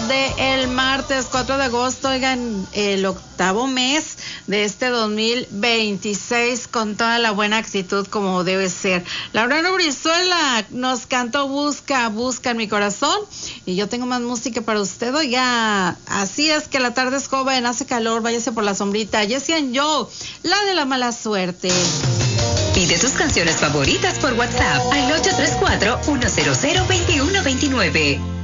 del martes 4 de agosto, oigan, el octavo mes de este 2026 con toda la buena actitud como debe ser. Laureano Brizuela nos cantó Busca, busca en mi corazón, y yo tengo más música para usted, oiga, así es que la tarde es joven, hace calor, váyase por la sombrita. Jessie and Joe, la de la mala suerte. Pide tus canciones favoritas por WhatsApp al 834-100-2129.